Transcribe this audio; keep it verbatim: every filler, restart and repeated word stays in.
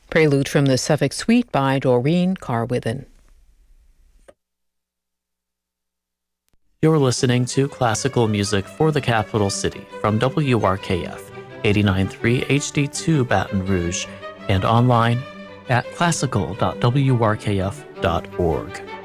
Prelude from the Suffolk Suite by Doreen Carwithen. You're listening to classical music for the capital city from W R K F eighty-nine point three H D two Baton Rouge and online at classical dot w r k f dot org.